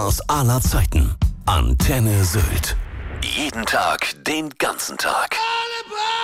aus aller Zeiten. Antenne Sylt. Jeden Tag, den ganzen Tag.